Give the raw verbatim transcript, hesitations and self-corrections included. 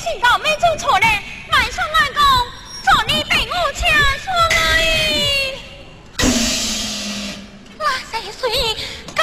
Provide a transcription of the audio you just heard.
请告没做错嘞，晚上外公找你陪我请说来。哇塞，所以